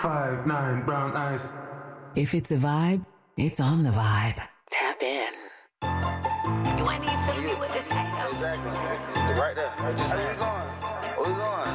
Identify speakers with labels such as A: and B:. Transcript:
A: 5'9" brown eyes.
B: If it's a vibe, it's on the vibe. Tap in.
C: You ain't even tell me what to say.
D: Exactly. Right there. Right just Where we going? Where we going?